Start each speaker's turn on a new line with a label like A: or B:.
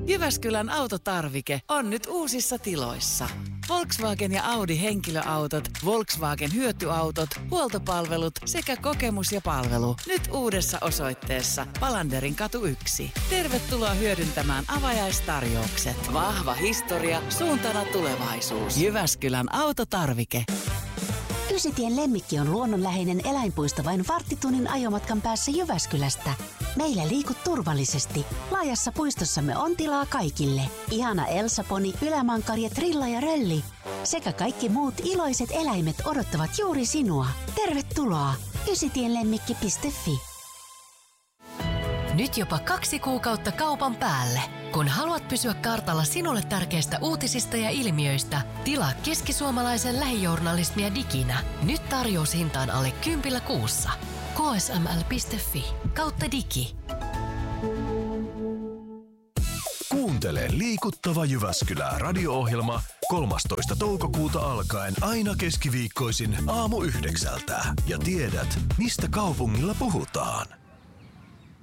A: Jyväskylän autotarvike on nyt uusissa tiloissa. Volkswagen ja Audi henkilöautot, Volkswagen hyötyautot, huoltopalvelut sekä kokemus ja palvelu. Nyt uudessa osoitteessa Palanderin katu 1. Tervetuloa hyödyntämään avajaistarjoukset. Vahva historia, suuntana tulevaisuus. Jyväskylän autotarvike.
B: Ysitien Lemmikki on luonnonläheinen eläinpuisto vain varttitunnin ajomatkan päässä Jyväskylästä. Meillä liikut turvallisesti. Laajassa puistossamme on tilaa kaikille. Ihana Elsa-poni, ylämankarja, trilla ja rölli. Sekä kaikki muut iloiset eläimet odottavat juuri sinua. Tervetuloa! ysitienlemmikki.fi.
C: Nyt jopa 2 kuukautta kaupan päälle. Kun haluat pysyä kartalla sinulle tärkeistä uutisista ja ilmiöistä, tilaa keskisuomalaisen lähijournalismia diginä. Nyt tarjoushintaan alle 10 kuussa. ksml.fi/digi.
D: Kuuntele Liikuttava Jyväskylä radio-ohjelma 13. toukokuuta alkaen aina keskiviikkoisin aamu 9. Ja tiedät, mistä kaupungilla puhutaan.